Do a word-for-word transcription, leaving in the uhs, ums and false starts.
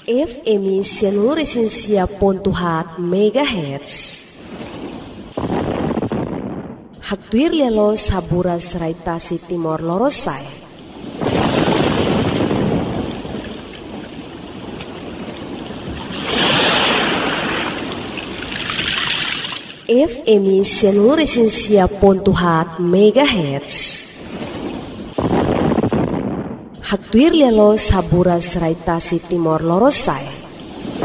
F M Sianuresinsia Pontuhat Megahertz. Haktuir lelo saburas raitasi Timor Lorosai. F M Sianuresinsia Pontuhat Megahertz. Haktuir lelo saburas raitasi Timor Lorosai.